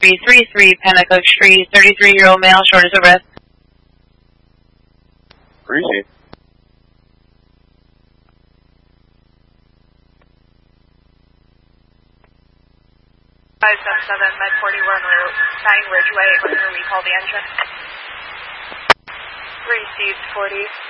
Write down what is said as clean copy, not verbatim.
333 Panacook Street, 33-year-old male, short as arrest. Appreciate it. 577 Med 41 route, 9 Ridgeway, we're going to recall the engine. Received 40.